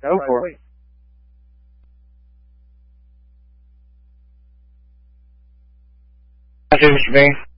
Go for it. I see what you mean.